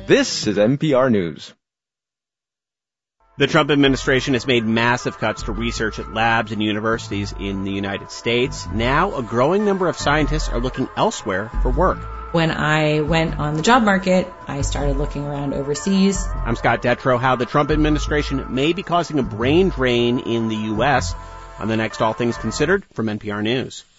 This is NPR News. The Trump administration has made massive cuts to research at labs and universities in the United States. Now, a growing number of scientists are looking elsewhere for work. When I went on the job market, I started looking around overseas. I'm Scott Detrow. How the Trump administration may be causing a brain drain in the U.S. on the next All Things Considered from NPR News.